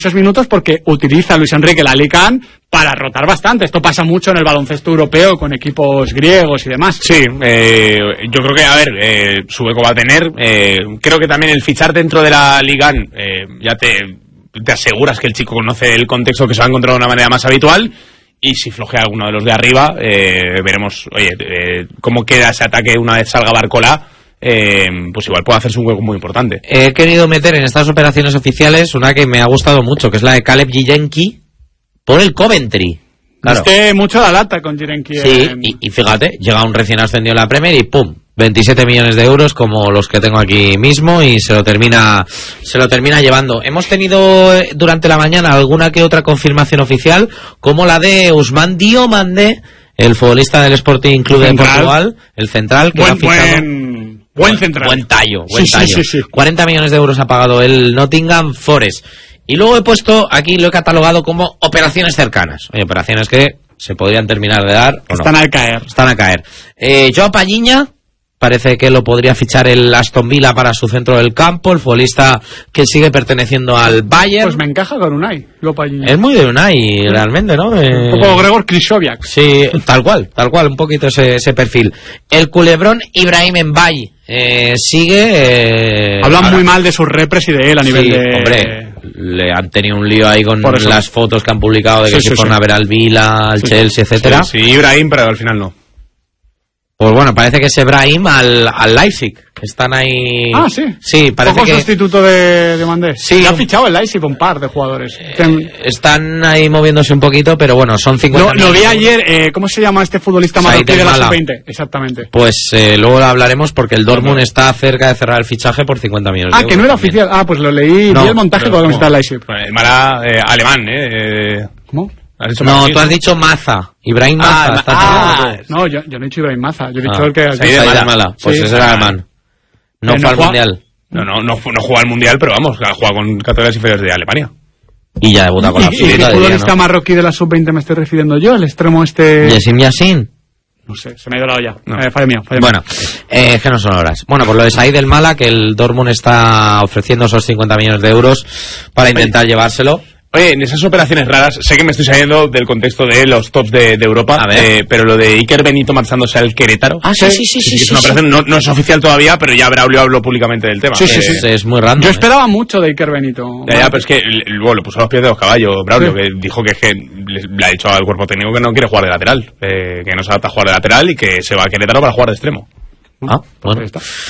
muchos minutos porque utiliza Luis Enrique la Liga para rotar bastante. Esto pasa mucho en el baloncesto europeo con equipos griegos y demás. Sí, yo creo que, a ver, su hueco va a tener. Creo que también el fichar dentro de la Liga ya te aseguras que el chico conoce el contexto, que se va a encontrar de una manera más habitual. Y si flojea alguno de los de arriba, veremos, cómo queda ese ataque una vez salga Barcola. Pues igual puede hacerse un hueco muy importante. He querido meter en estas operaciones oficiales una que me ha gustado mucho, que es la de Caleb Jirenki por el Coventry. Claro. Viste mucho la lata con Jirenki. Sí, y fíjate, llega un recién ascendido en la Premier y ¡pum! 27 millones de euros como los que tengo aquí mismo y se lo termina llevando. Hemos tenido durante la mañana alguna que otra confirmación oficial, como la de Ousmane Diomandé, el futbolista del Sporting Club de Portugal, el central, que ha fichado. Buen central. Buen tallo. Sí. 40 millones de euros ha pagado el Nottingham Forest. Y luego he puesto, aquí lo he catalogado como operaciones cercanas. Operaciones que se podrían terminar de dar o no. Están a caer. Joao Palhinha, parece que lo podría fichar el Aston Villa para su centro del campo, el futbolista que sigue perteneciendo al Bayern. Pues me encaja con Unai, Palhinha. Es muy de Unai, realmente, ¿no? Un poco Gregor Krychowiak. Sí, tal cual, un poquito ese perfil. El culebrón Ibrahim Mbaye sigue... Hablan muy mal de sus repres y de él a nivel de... Hombre, le han tenido un lío ahí con las fotos que han publicado de que se fueron a ver al Villa, al Chelsea, etcétera. Sí, Ibrahim, pero al final no. Pues bueno, parece que es Ibrahim al Leipzig. Están ahí... Ah, sí. Sí, parece poco que... sustituto de Mandé. Sí. Le ha fichado el Leipzig un par de jugadores. Están ahí moviéndose un poquito, pero bueno, son 50 Lo vi ayer, ¿cómo se llama este futbolista marroquí de la sub-20? Exactamente. Pues luego lo hablaremos porque el Dortmund está cerca de cerrar el fichaje por 50 millones de euros. Que no era oficial. Pues lo leí. Vi el montaje con el Leipzig. El Mala alemán, ¿Cómo? No, tú has dicho Maza. Ibrahim Maza. No, yo no he dicho Ibrahim Maza. Yo he dicho el que... Said Mala. Pues ese era alemán. No fue al Mundial. No juega al Mundial, pero vamos, juega con categorías inferiores de Alemania. Y ya debuta con la absoluta. ¿Y qué futbolista marroquí de la sub-20 me estoy refiriendo yo? El extremo Yassin. No sé, se me ha ido la olla. No. Fallo mío. Bueno, que no son horas. Bueno, pues lo de Said El Mala, que el Dortmund está ofreciendo esos 50 millones de euros para intentar llevárselo. Oye, en esas operaciones raras, sé que me estoy saliendo del contexto de los tops de Europa, pero lo de Iker Benito marchándose al Querétaro. Sí. Es una operación, no es oficial todavía, pero ya Braulio habló públicamente del tema. Sí. Es muy random. Yo esperaba mucho de Iker Benito. Ya, pero es que luego lo puso a los pies de los caballos, Braulio, que dijo que le ha dicho al cuerpo técnico que no quiere jugar de lateral, que no se adapta a jugar de lateral y que se va a Querétaro para jugar de extremo. Bueno.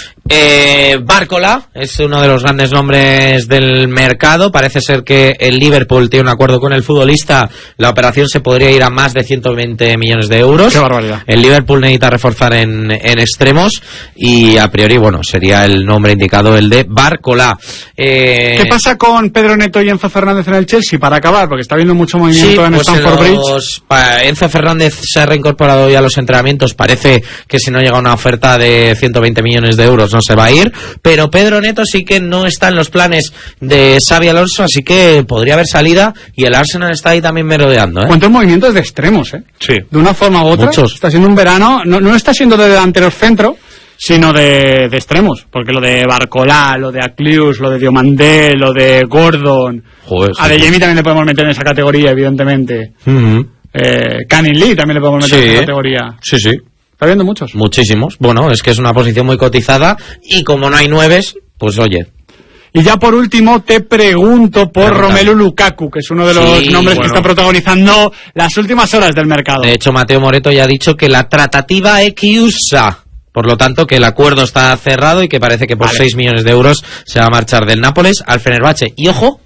Barcola es uno de los grandes nombres del mercado. Parece ser que el Liverpool tiene un acuerdo con el futbolista. La operación se podría ir a más de 120 millones de euros. ¡Qué barbaridad! El Liverpool necesita reforzar en extremos y a priori, sería el nombre indicado el de Barcola. ¿Qué pasa con Pedro Neto y Enzo Fernández en el Chelsea para acabar? Porque está habiendo mucho movimiento en Stamford Bridge. Enzo Fernández se ha reincorporado ya a los entrenamientos. Parece que si no llega una oferta de 120 millones de euros no se va a ir, pero Pedro Neto sí que no está en los planes de Xabi Alonso, así que podría haber salida y el Arsenal está ahí también merodeando. ¿Cuántos movimientos de extremos? Sí. De una forma u otra. Muchos. Está siendo un verano, no está siendo de delantero centro, sino de extremos, porque lo de Barcola, lo de Aklius, lo de Diomandé, lo de Gordon, a De Jemi también le podemos meter en esa categoría, evidentemente. Canning Lee también le podemos meter en esa categoría. Sí. ¿Está viendo muchos? Muchísimos. Bueno, es que es una posición muy cotizada y como no hay nueves, pues oye. Y ya por último te pregunto por Romelu Lukaku, que es uno de los nombres que está protagonizando las últimas horas del mercado. De hecho, Mateo Moreto ya ha dicho que la tratativa es chiusa. Por lo tanto, que el acuerdo está cerrado y que parece que por 6 millones de euros se va a marchar del Nápoles al Fenerbahce. Y ojo,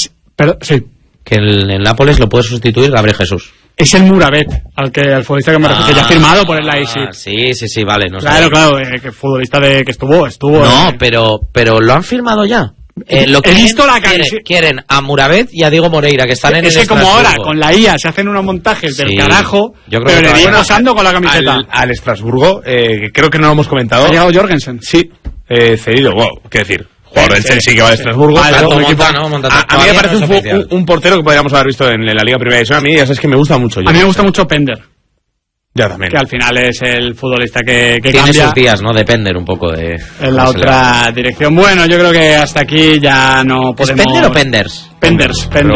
que el Nápoles lo puede sustituir Gabriel Jesús. Es el Muravet, al futbolista que me refiero, que ya ha firmado por el Leipzig. Sí, vale. No claro, que futbolista que estuvo. No, pero lo han firmado ya. Lo que quieren a Muravet y a Diego Moreira, que están en el Estrasburgo. Como ahora, con la IA, se hacen unos montajes del carajo, pero le vienen posando con la camiseta. Al Estrasburgo, creo que no lo hemos comentado. Ha llegado Jorgensen. Sí, cedido, qué decir. Jugador del Chelsea que va de Estrasburgo. A mí me parece un portero que podríamos haber visto en la Liga Primera División. A mí ya sabes que me gusta mucho. A mí me gusta mucho Pender. Ya también. Que al final es el futbolista que tiene cambia sus días, ¿no? Depender un poco de... En la otra dirección. Bueno, yo creo que hasta aquí ya no podemos... ¿Es Pender o Penders? Penders.